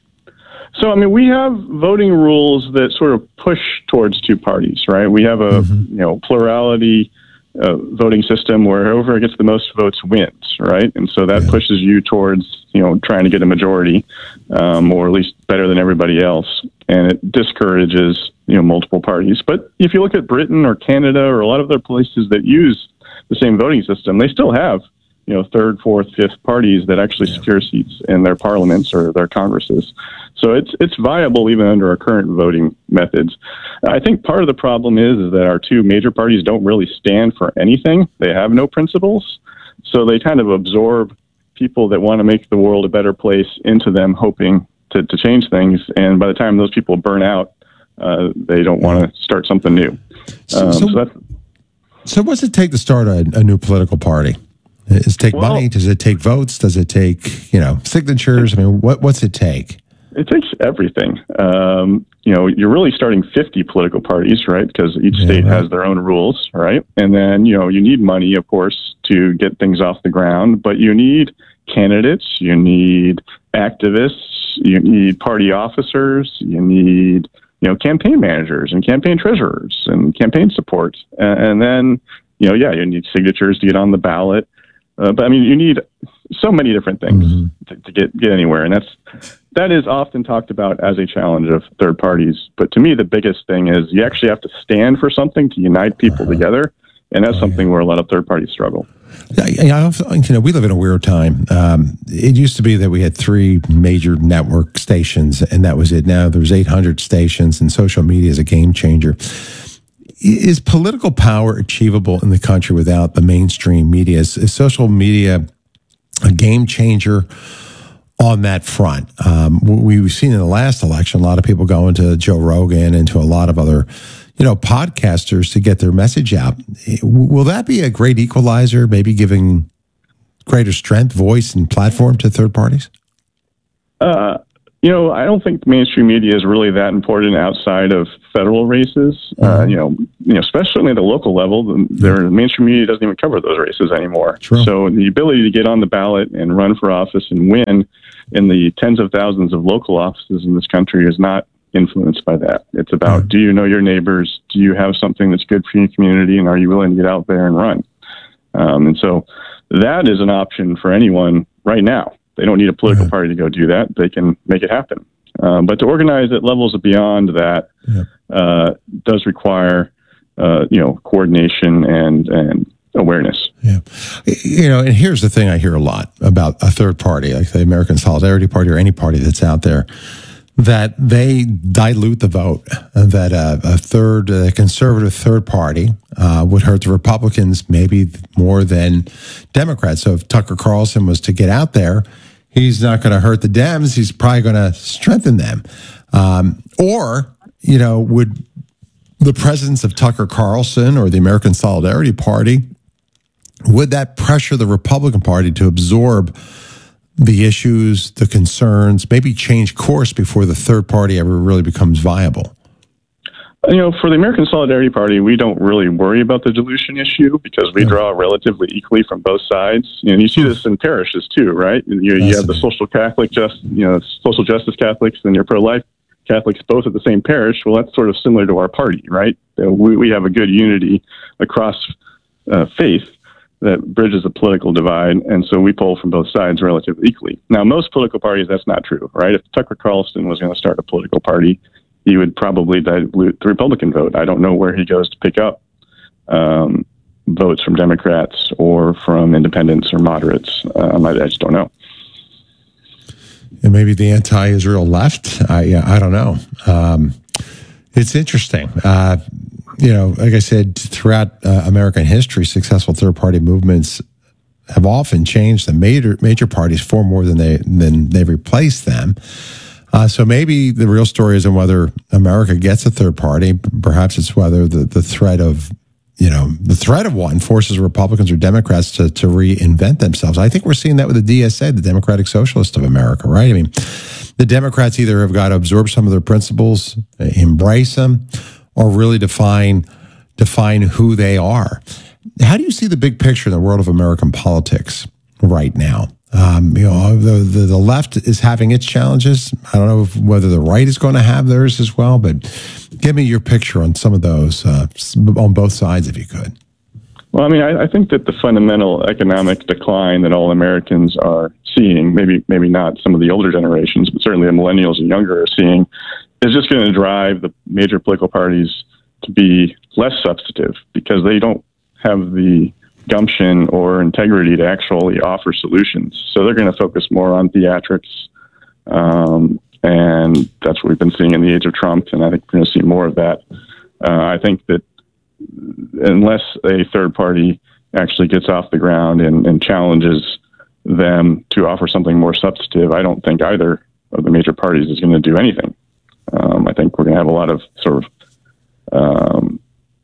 So, I mean, we have voting rules that sort of push towards two parties, right? We have a, mm-hmm. you know, plurality uh, voting system where whoever gets the most votes wins, right? And so that yeah. pushes you towards, you know, trying to get a majority, um, or at least better than everybody else. And it discourages, you know, multiple parties. But if you look at Britain or Canada or a lot of other places that use the same voting system, they still have, you know, third, fourth, fifth parties that actually yeah. secure seats in their parliaments or their congresses. So it's it's viable even under our current voting methods. I think part of the problem is, is that our two major parties don't really stand for anything. They have no principles. So they kind of absorb people that want to make the world a better place into them, hoping to, to change things. And by the time those people burn out, uh, they don't want to start something new. So, um, so, so, that's, so what's it take to start a, a new political party? Does it take well, money? Does it take votes? Does it take, you know, signatures? I mean, what what's it take? It takes everything. Um, you know, you're really starting fifty political parties, right? Because each yeah, state right. has their own rules, right? And then, you know, you need money, of course, to get things off the ground, but you need candidates, you need activists, you need party officers, you need, you know, campaign managers and campaign treasurers and campaign support. And, and then, you know, yeah, you need signatures to get on the ballot. Uh, but I mean, you need so many different things mm-hmm. to, to get, get anywhere. And that's, that is often talked about as a challenge of third parties. But to me, the biggest thing is you actually have to stand for something to unite people uh-huh. together. And that's oh, something yeah. where a lot of third parties struggle. Yeah, I also, you know, we live in a weird time. Um, it used to be that we had three major network stations, and that was it. Now there's eight hundred stations, and social media is a game changer. Is political power achievable in the country without the mainstream media? Is, is social media a game changer on that front? Um, we've seen in the last election, a lot of people going to Joe Rogan and to a lot of other, you know, podcasters to get their message out. Will that be a great equalizer, maybe giving greater strength, voice, and platform to third parties? Uh, you know, I don't think mainstream media is really that important outside of federal races. Mm-hmm. Uh, you know, you know, especially at the local level, the, their mainstream media doesn't even cover those races anymore. True. So the ability to get on the ballot and run for office and win in the tens of thousands of local offices in this country is not influenced by that. It's about, mm-hmm. do you know your neighbors? Do you have something that's good for your community? And are you willing to get out there and run? Um, and so that is an option for anyone right now. They don't need a political yeah. party to go do that. They can make it happen. Um, but to organize at levels beyond that yeah. uh, does require, uh, you know, coordination and, and awareness. Yeah. You know, and here's the thing I hear a lot about a third party, like the American Solidarity Party or any party that's out there, that they dilute the vote, that uh, a third, a conservative third party uh, would hurt the Republicans maybe more than Democrats. So if Tucker Carlson was to get out there, he's not going to hurt the Dems. He's probably going to strengthen them. Um, or, you know, would the presence of Tucker Carlson or the American Solidarity Party, would that pressure the Republican Party to absorb the issues, the concerns, maybe change course before the third party ever really becomes viable? You know, for the American Solidarity Party, we don't really worry about the dilution issue because we draw relatively equally from both sides. You know, you see this in parishes too, right? You, you have the social Catholic, just you know, social justice Catholics and your pro-life Catholics both at the same parish. Well, that's sort of similar to our party, right? We we have a good unity across uh, faith that bridges a political divide, and so we poll from both sides relatively equally. Now, most political parties, that's not true, right? If Tucker Carlson was going to start a political party, he would probably dilute the Republican vote. I don't know where he goes to pick up um, votes from Democrats or from independents or moderates. Um, I, I just don't know. And maybe the anti-Israel left? I, I don't know. Um, it's interesting. Uh, You know, like I said, throughout uh, American history, successful third-party movements have often changed the major major parties far more than they than they've replaced them. Uh, so maybe the real story isn't whether America gets a third party. Perhaps it's whether the, the threat of, you know, the threat of one forces Republicans or Democrats to to reinvent themselves. I think we're seeing that with the D S A, the Democratic Socialists of America, right? I mean, the Democrats either have got to absorb some of their principles, embrace them, or really define define who they are. How do you see the big picture in the world of American politics right now? Um, you know, the, the the left is having its challenges. I don't know if, whether the right is going to have theirs as well, but give me your picture on some of those uh, on both sides, if you could. Well, I mean, I, I think that the fundamental economic decline that all Americans are seeing, maybe maybe not some of the older generations, but certainly the millennials and younger are seeing, is just going to drive the major political parties to be less substantive because they don't have the gumption or integrity to actually offer solutions. So they're going to focus more on theatrics. Um, and that's what we've been seeing in the age of Trump. And I think we're going to see more of that. Uh, I think that unless a third party actually gets off the ground and, and challenges them to offer something more substantive, I don't think either of the major parties is going to do anything. Um, I think we're going to have a lot of sort of um,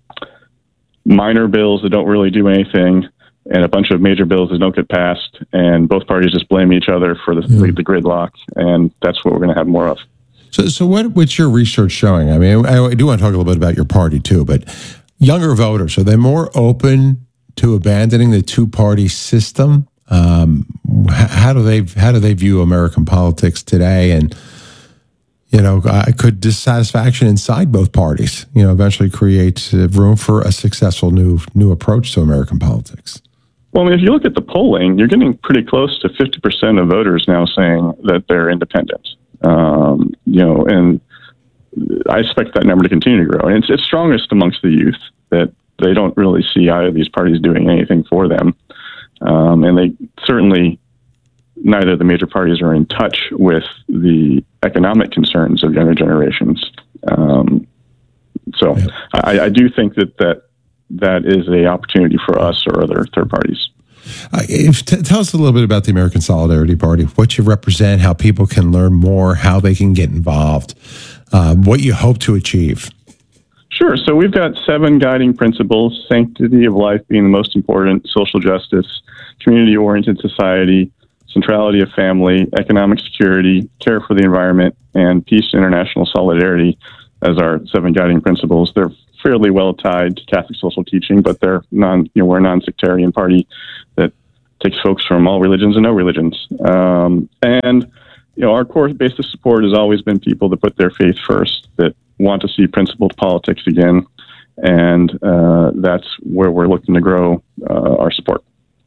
minor bills that don't really do anything and a bunch of major bills that don't get passed, and both parties just blame each other for the, mm. the, the gridlock, and that's what we're going to have more of. So, so what, what's your research showing? I mean, I, I do want to talk a little bit about your party too, but younger voters, are they more open to abandoning the two-party system? Um, how do they how do they view American politics today? And you know, could dissatisfaction inside both parties, you know, eventually create room for a successful new new approach to American politics? Well, I mean, if you look at the polling, you're getting pretty close to fifty percent of voters now saying that they're independent. Um, you know, and I expect that number to continue to grow. And it's, it's strongest amongst the youth, that they don't really see either of these parties doing anything for them. Um, and they certainly, neither of the major parties are in touch with the economic concerns of younger generations. Um, so yeah. I, I do think that, that that is an opportunity for us or other third parties. Uh, if, t- tell us a little bit about the American Solidarity Party, what you represent, how people can learn more, how they can get involved, uh, what you hope to achieve. Sure. So we've got seven guiding principles: sanctity of life being the most important, social justice, community-oriented society, centrality of family, economic security, care for the environment, and peace and international solidarity as our seven guiding principles. They're fairly well tied to Catholic social teaching, but they're non, you know, we're a non-sectarian party that takes folks from all religions and no religions. Um, and, you know, our core base of support has always been people that put their faith first, that want to see principled politics again. And uh, that's where we're looking to grow uh, our support.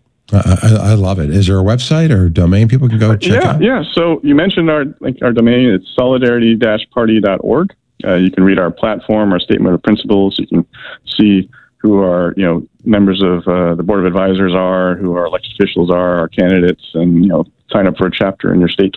I, I love it. Is there a website or domain people can go check yeah, out? Yeah, so you mentioned our like our domain. It's solidarity dash party dot org. Uh, you can read our platform, our statement of principles. You can see who our you know members of uh, the board of advisors are, who our elected officials are, our candidates, and you know sign up for a chapter in your state.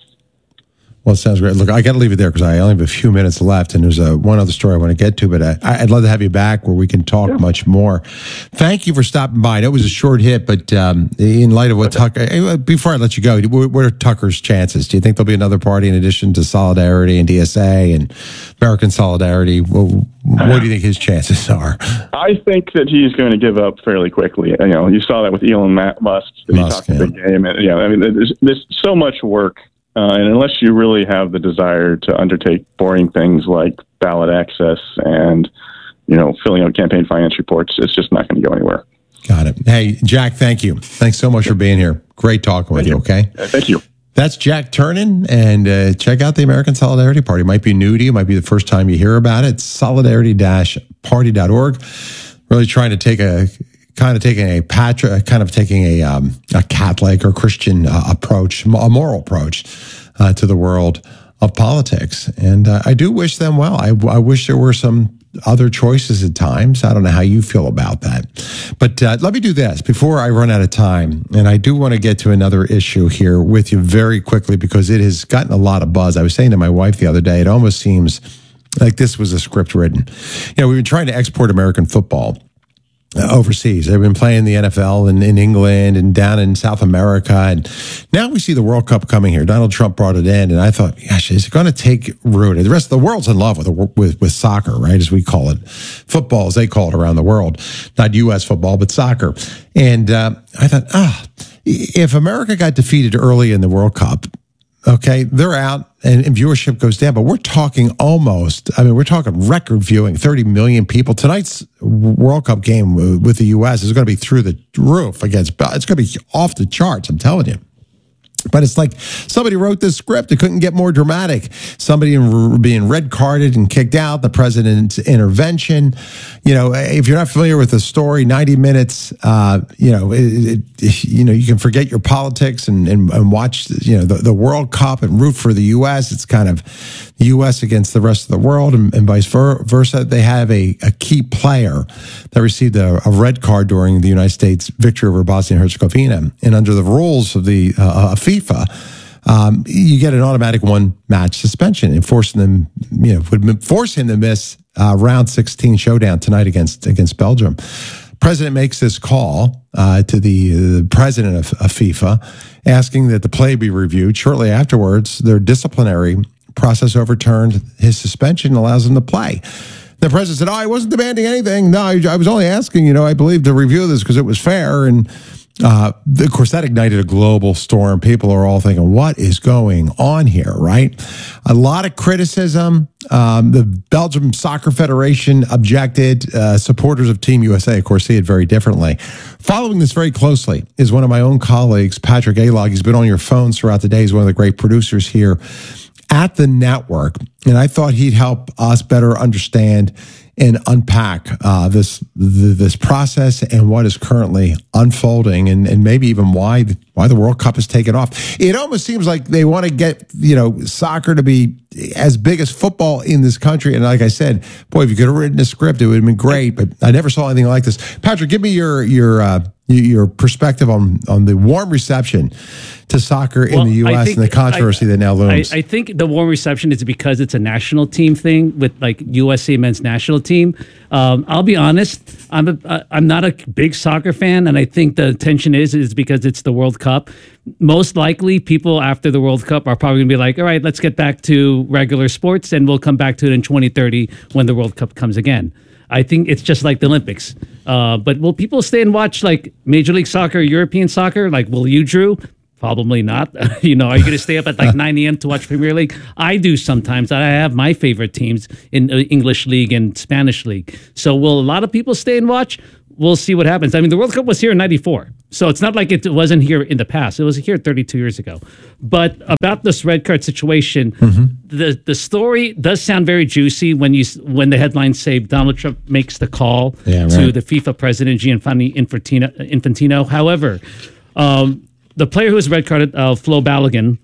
Well, it sounds great. Look, I got to leave it there because I only have a few minutes left, and there's a, one other story I want to get to, but I, I'd love to have you back where we can talk yeah. much more. Thank you for stopping by. I know it was a short hit, but um, in light of what Tucker, before I let you go, what are Tucker's chances? Do you think there'll be another party in addition to Solidarity and D S A and American Solidarity? What, what do you think his chances are? I think that he's going to give up fairly quickly. You know, you saw that with Elon Musk. That he talked a big game. And, you know, I mean, there's, there's so much work. Uh, and unless you really have the desire to undertake boring things like ballot access and, you know, filling out campaign finance reports, it's just not going to go anywhere. Got it. Hey, Jack, thank you. Thanks so much for being here. Great talking with you, okay? Uh, thank you. That's Jack Turnin, and uh, check out the American Solidarity Party. It might be new to you. It might be the first time you hear about it. solidarity dash party dot org. Really trying to take a... kind of taking a patri- kind of taking a um, a Catholic or Christian uh, approach, a moral approach uh, to the world of politics. And uh, I do wish them well. I, I wish there were some other choices at times. I don't know how you feel about that. But uh, let me do this before I run out of time. And I do want to get to another issue here with you very quickly because it has gotten a lot of buzz. I was saying to my wife the other day, it almost seems like this was a script written. You know, we've been trying to export American football overseas. They've been playing the N F L in, in England and down in South America. And now we see the World Cup coming here. Donald Trump brought it in. And I thought, gosh, is it going to take root? The rest of the world's in love with, with, with soccer, right? As we call it. Football, as they call it around the world. Not U S football, but soccer. And uh, I thought, ah, if America got defeated early in the World Cup, okay, they're out and, and viewership goes down, but we're talking almost, I mean, we're talking record viewing, thirty million people. Tonight's World Cup game with the U S is going to be through the roof against, it's going to be off the charts, I'm telling you. But it's like somebody wrote this script. It couldn't get more dramatic. Somebody in, being red carded and kicked out, the president's intervention. You know, if you're not familiar with the story, ninety minutes, uh, you know, it, it, you know, you can forget your politics and, and, and watch, you know, the, the World Cup and root for the U S. It's kind of the U S against the rest of the world and, and vice versa. They have a, a key player that received a, a red card during the United States victory over Bosnia and Herzegovina. And under the rules of the uh, of FIFA, um, you get an automatic one-match suspension and forcing them, you know, would force him to miss uh, round sixteen showdown tonight against against Belgium. President makes this call uh, to the, the president of, of FIFA, asking that the play be reviewed. Shortly afterwards, their disciplinary process overturned. His suspension allows him to play. The president said, "Oh, I wasn't demanding anything. No, I was only asking. You know, I believe to review this because it was fair." And Uh, of course, that ignited a global storm. People are all thinking, what is going on here, right? A lot of criticism. Um, the Belgium Soccer Federation objected. Uh, supporters of Team U S A, of course, see it very differently. Following this very closely is one of my own colleagues, Patrick Alog. He's been on your phones throughout the day. He's one of the great producers here at the network. And I thought he'd help us better understand and unpack uh, this this process and what is currently unfolding, and, and maybe even why why the World Cup has taken off. It almost seems like they want to get, you know, soccer to be as big as football in this country. And like I said, boy, if you could have written a script, it would have been great. But I never saw anything like this. Patrick, give me your your uh, your perspective on on the warm reception to soccer well, in the U S think, and the controversy I, that now looms. I, I think the warm reception is because it's a national team thing with like U S A men's national team. Um, I'll be honest, I'm a, I'm not a big soccer fan, and I think the tension is is because it's the World Cup. Most likely, people after the World Cup are probably going to be like, all right, let's get back to regular sports, and we'll come back to it in twenty thirty when the World Cup comes again. I think it's just like the Olympics. Uh, but will people stay and watch like Major League Soccer, European soccer? Like, will you, Drew? Probably not. You know, are you going to stay up at like nine a.m. to watch Premier League? I do sometimes. I have my favorite teams in uh, English League and Spanish League. So will a lot of people stay and watch? We'll see what happens. I mean, the World Cup was here in ninety-four. So it's not like it wasn't here in the past. It was here thirty-two years ago. But about this red card situation, mm-hmm. the the story does sound very juicy when you when the headlines say Donald Trump makes the call yeah, right. to the FIFA president, Gianni Infantino. Infantino. However, um, the player who was red carded, uh, Flo Balogun,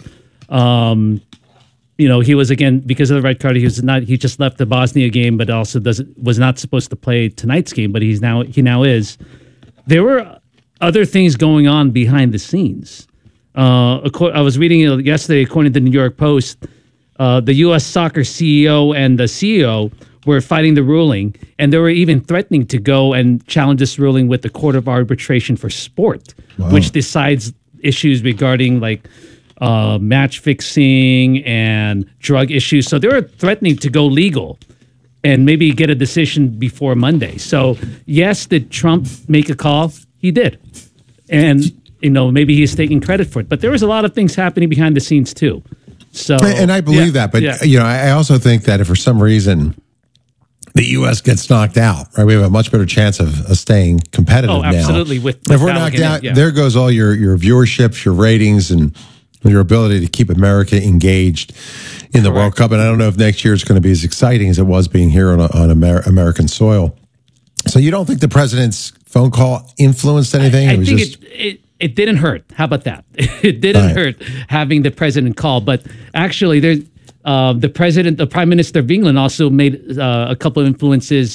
um, you know, he was again because of the red card. He was not. He just left the Bosnia game, but also doesn't was not supposed to play tonight's game. But he's now he now is. There were other things going on behind the scenes. Uh, I was reading it yesterday, according to the New York Post, uh, the U S Soccer C E O and the C E O were fighting the ruling, and they were even threatening to go and challenge this ruling with the Court of Arbitration for Sport, wow. which decides issues regarding like uh, match fixing and drug issues. So they were threatening to go legal and maybe get a decision before Monday. So yes, did Trump make a call? He did. And, you know, maybe he's taking credit for it. But there was a lot of things happening behind the scenes, too. So, And I believe yeah, that. But, yeah. you know, I also think that if for some reason the U S gets knocked out, right, we have a much better chance of, of staying competitive oh, absolutely. now. With, if we're knocked out, it, yeah. there goes all your, your viewerships, your ratings, and your ability to keep America engaged in the Correct. World Cup. And I don't know if next year is going to be as exciting as it was being here on, on Amer- American soil. So you don't think the president's phone call influenced anything? I, I it was think just... it, it it didn't hurt. How about that? It didn't right. hurt having the president call. But actually, there's uh, the president, the prime minister of England also made uh, a couple of influences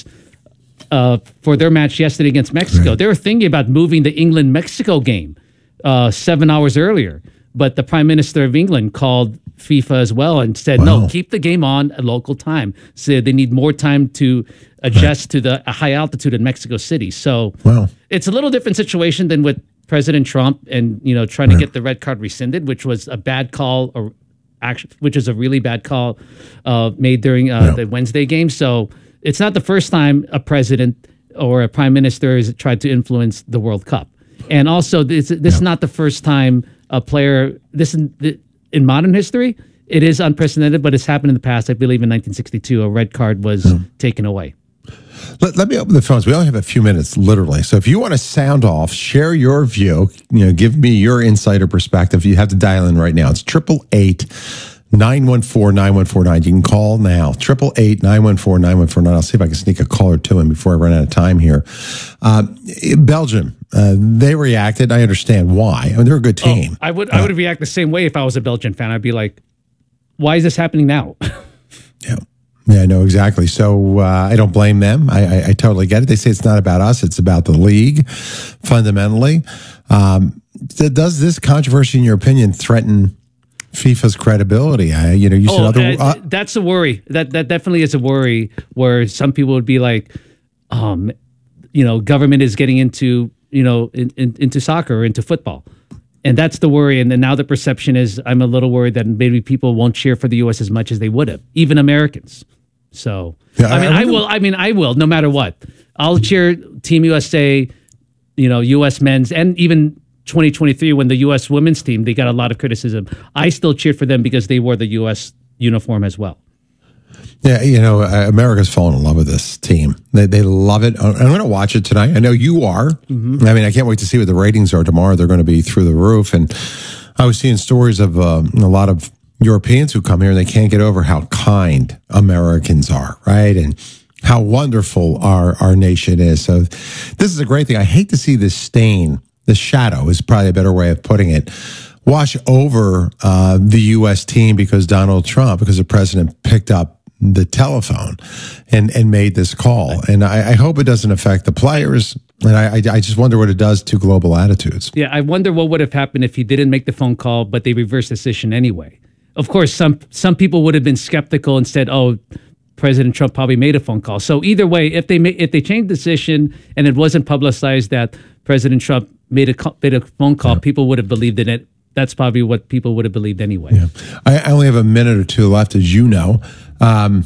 uh, for their match yesterday against Mexico. Right. They were thinking about moving the England-Mexico game uh, seven hours earlier. But the prime minister of England called FIFA as well and said, wow. no, keep the game on at local time. So they need more time to adjust right. to the high altitude in Mexico City. So wow. it's a little different situation than with President Trump and, you know, trying right. to get the red card rescinded, which was a bad call, or actually, which is a really bad call uh, made during uh, yeah. the Wednesday game. So it's not the first time a president or a prime minister has tried to influence the World Cup. And also, this, this yeah. is not the first time a player, this in, in modern history, it is unprecedented, but it's happened in the past. I believe in nineteen sixty-two, a red card was yeah. taken away. Let, let me open the phones. We only have a few minutes, literally. So if you want to sound off, share your view, you know, give me your insider perspective. You have to dial in right now. It's triple eight nine one four nine one four nine. You can call now. Triple eight nine one four nine one four nine. I'll see if I can sneak a call or two in before I run out of time here. Uh, Belgium. Uh, they reacted. I understand why. I mean, they're a good team. Oh, I would I would uh, react the same way if I was a Belgian fan. I'd be like, why is this happening now? yeah. Yeah, no, exactly. So uh, I don't blame them. I, I, I totally get it. They say it's not about us. It's about the league, fundamentally. Um, does this controversy, in your opinion, threaten FIFA's credibility? I, you know, you said oh, other. Uh, that's a worry. That that definitely is a worry. Where some people would be like, um, you know, government is getting into you know in, in, into soccer or into football, and that's the worry. And then now the perception is, I'm a little worried that maybe people won't cheer for the U S as much as they would have, even Americans. So yeah, I mean, I, I will. I mean, I will. No matter what, I'll cheer Team U S A. You know, U S men's and even twenty twenty-three when the U S women's team, they got a lot of criticism. I still cheered for them because they wore the U S uniform as well. Yeah, you know, uh, America's fallen in love with this team. They they love it. I'm going to watch it tonight. I know you are. Mm-hmm. I mean, I can't wait to see what the ratings are tomorrow. They're going to be through the roof. And I was seeing stories of uh, a lot of Europeans who come here and they can't get over how kind Americans are, right? And how wonderful our, our nation is. So this is a great thing. I hate to see this stain, the shadow is probably a better way of putting it, wash over uh, the U S team because Donald Trump, because the president picked up the telephone and, and made this call. And I, I hope it doesn't affect the players. And I, I I just wonder what it does to global attitudes. Yeah, I wonder what would have happened if he didn't make the phone call, but they reversed the decision anyway. Of course, some some people would have been skeptical and said, oh, President Trump probably made a phone call. So either way, if they made, if they changed the decision and it wasn't publicized that President Trump made a, made a phone call, yeah. people would have believed in it. That's probably what people would have believed anyway. Yeah. I, I only have a minute or two left, as you know. Um,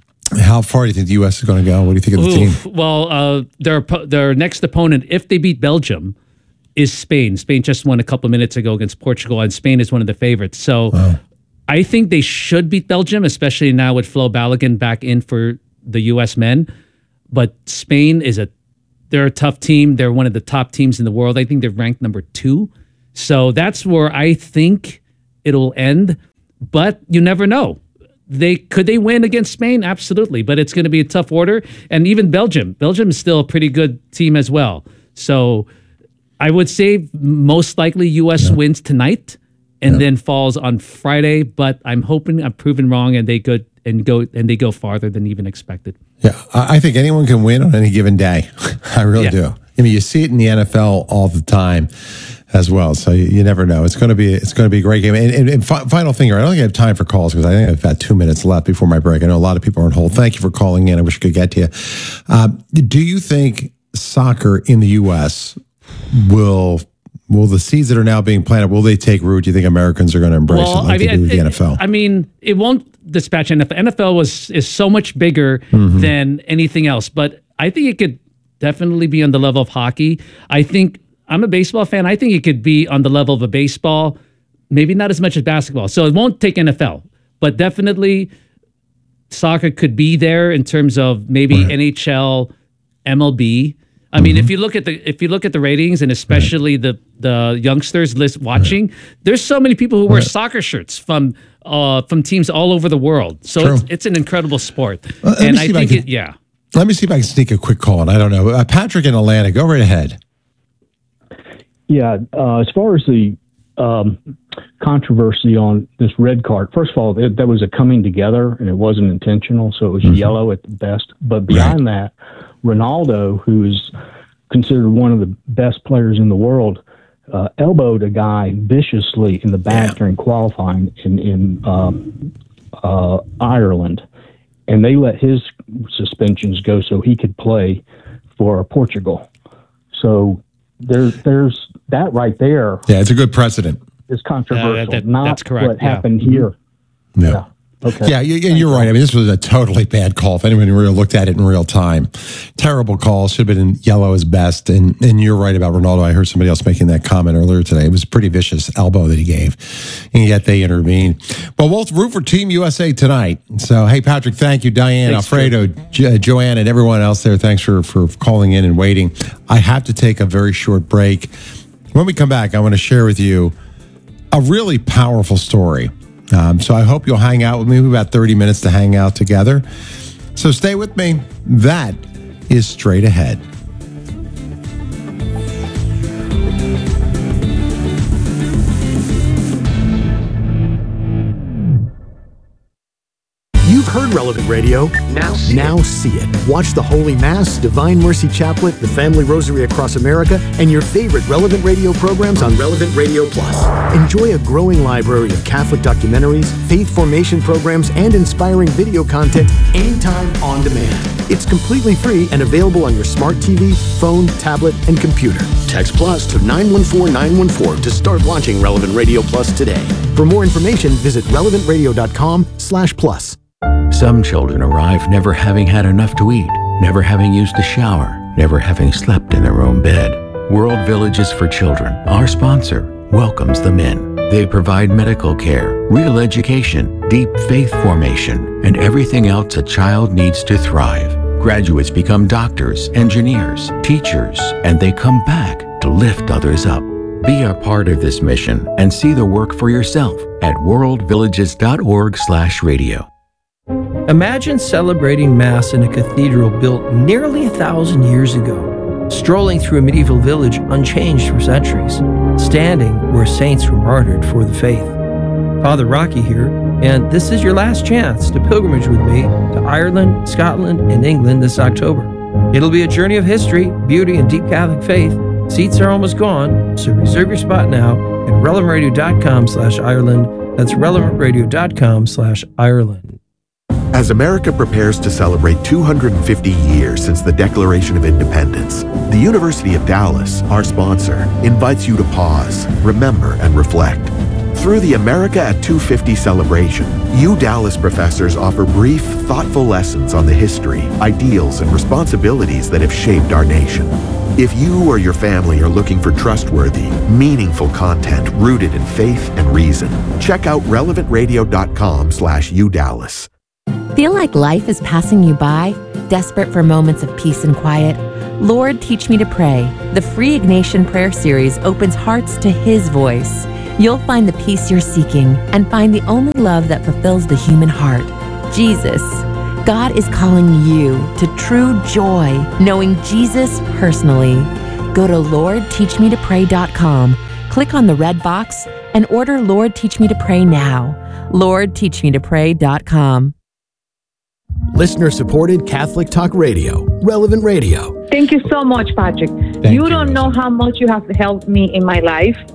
how far do you think the U S is going to go? What do you think of the Oof, team? Well, uh, their their next opponent, if they beat Belgium, is Spain. Spain just won a couple minutes ago against Portugal, and Spain is one of the favorites. So wow. I think they should beat Belgium, especially now with Flo Balogun back in for the U S men. But Spain is a they're a tough team. They're one of the top teams in the world. I think they're ranked number two. So that's where I think it'll end. But you never know. They could they win against Spain? Absolutely. But it's going to be a tough order. And even Belgium. Belgium is still a pretty good team as well. So I would say most likely U S yeah. wins tonight and yeah. then falls on Friday. But I'm hoping I'm proven wrong and they go and go and they go farther than even expected. Yeah, I think anyone can win on any given day. I really yeah. do. I mean, you see it in the N F L all the time as well. So you, you never know. It's going to be it's going to be a great game. And, and, and fi- final thing here, I don't think I have time for calls because I think I've got two minutes left before my break. I know a lot of people are on hold. Thank you for calling in. I wish I could get to you. Uh, do you think soccer in the U S will will the seeds that are now being planted, will they take root? Do you think Americans are going to embrace well, it like I mean, they do with it, the N F L? I mean, it won't dispatch N F L. N F L was is so much bigger mm-hmm. than anything else, but I think it could definitely be on the level of hockey. I think I'm a baseball fan. I think it could be on the level of a baseball, maybe not as much as basketball. So it won't take N F L, but definitely soccer could be there in terms of maybe right. N H L, M L B. I mean, mm-hmm. if you look at the if you look at the ratings and especially right. the the youngsters list watching, right. there's so many people who wear right. soccer shirts from uh, from teams all over the world. So it's, it's an incredible sport, well, and I think I can, it, yeah. Let me see if I can sneak a quick call, and I don't know, uh, Patrick in Atlanta, go right ahead. Yeah, uh, as far as the um, controversy on this red card, first of all, it, that was a coming together, and it wasn't intentional, so it was mm-hmm. yellow at the best. But beyond right. that, Ronaldo, who is considered one of the best players in the world, uh, elbowed a guy viciously in the back yeah. during qualifying in, in um, uh, Ireland, and they let his suspensions go so he could play for Portugal. So there's there's that right there. Yeah, it's a good precedent. Is controversial, uh, that, not that's correct. what yeah. happened here. Yeah. yeah. Okay. Yeah, you, you're right. I mean, this was a totally bad call. If anyone really looked at it in real time, terrible call. Should have been in yellow as best. And and you're right about Ronaldo. I heard somebody else making that comment earlier today. It was a pretty vicious elbow that he gave, and yet they intervened. Well, we'll root for Team U S A tonight. So, hey, Patrick, thank you. Diane, thanks, Alfredo, jo- Joanne, and everyone else there. Thanks for for calling in and waiting. I have to take a very short break. When we come back, I want to share with you a really powerful story. Um, so I hope you'll hang out with me. We have about thirty minutes to hang out together. So stay with me. That is straight ahead. You've heard Relevant Radio. Now see, now it. see it. Watch the Holy Mass, Divine Mercy Chaplet, the Family Rosary Across America, and your favorite Relevant Radio programs on Relevant Radio Plus. Enjoy a growing library of Catholic documentaries, faith formation programs, and inspiring video content anytime on demand. It's completely free and available on your smart T V, phone, tablet, and computer. Text Plus to nine one four nine one four to start watching Relevant Radio Plus today. For more information, visit relevant radio dot com slash plus. Some children arrive never having had enough to eat, never having used a shower, never having slept in their own bed. World Villages for Children, our sponsor, welcomes them in. They provide medical care, real education, deep faith formation, and everything else a child needs to thrive. Graduates become doctors, engineers, teachers, and they come back to lift others up. Be a part of this mission and see the work for yourself at world villages dot org slash radio. Imagine celebrating Mass in a cathedral built nearly a thousand years ago, strolling through a medieval village unchanged for centuries, standing where saints were martyred for the faith. Father Rocky here, and this is your last chance to pilgrimage with me to Ireland, Scotland, and England this October. It'll be a journey of history, beauty, and deep Catholic faith. Seats are almost gone, so reserve your spot now at relevant radio dot com slash Ireland. That's relevant radio dot com slash Ireland. As America prepares to celebrate two hundred fifty years since the Declaration of Independence, the University of Dallas, our sponsor, invites you to pause, remember, and reflect. Through the America at two fifty celebration, U Dallas professors offer brief, thoughtful lessons on the history, ideals, and responsibilities that have shaped our nation. If you or your family are looking for trustworthy, meaningful content rooted in faith and reason, check out relevant radio dot com slash U Dallas. Feel like life is passing you by? Desperate for moments of peace and quiet? Lord, Teach Me to Pray. The free Ignatian Prayer Series opens hearts to His voice. You'll find the peace you're seeking and find the only love that fulfills the human heart, Jesus. God is calling you to true joy, knowing Jesus personally. Go to lord teach me to pray dot com, click on the red box, and order Lord Teach Me to Pray now. lord teach me to pray dot com. Listener-supported Catholic Talk Radio, Relevant Radio. Thank you so much, Patrick. Thank you you, don't know how much you have helped me in my life.